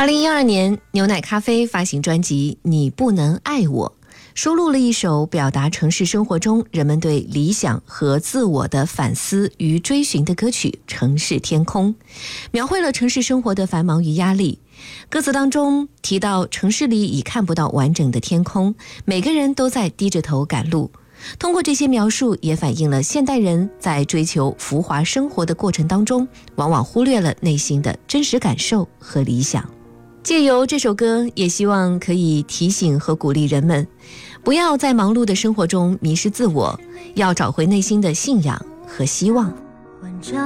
2012年，牛奶咖啡发行专辑《你不能爱我》，收录了一首表达城市生活中人们对理想和自我的反思与追寻的歌曲《城市天空》，描绘了城市生活的繁忙与压力。歌词当中提到，城市里已看不到完整的天空，每个人都在低着头赶路。通过这些描述，也反映了现代人在追求浮华生活的过程当中，往往忽略了内心的真实感受和理想。借由这首歌，也希望可以提醒和鼓励人们，不要在忙碌的生活中迷失自我，要找回内心的信仰和希望。